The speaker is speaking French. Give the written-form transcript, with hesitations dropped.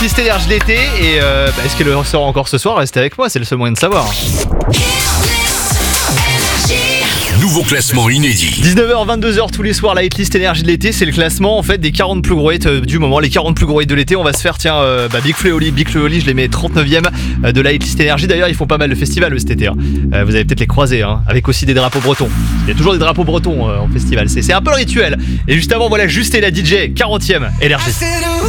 Liste énergie de l'été et est-ce qu'elle le sort encore ce soir? Restez avec moi, c'est le seul moyen de savoir. Nouveau classement inédit. 19h, 22h tous les soirs, la hitlist énergie de l'été, c'est le classement en fait des 40 plus gros hits du moment, les 40 plus gros hits de l'été. On va se faire Big Flo et Oli, je les mets 39e de la hitlist énergie. D'ailleurs, ils font pas mal de festivals cet été. Vous allez peut-être les croiser, avec aussi des drapeaux bretons. Il y a toujours des drapeaux bretons en festival, c'est un peu le rituel. Et juste avant, voilà, Juste et la DJ, 40e énergie.